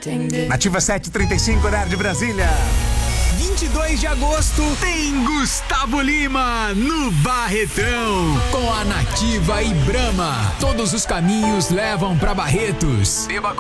Nativa 7h35, horário de Brasília. 22 de agosto Tem Gustavo Lima no Barretão. com a Nativa e Brahma. Todos os caminhos levam pra Barretos. Beba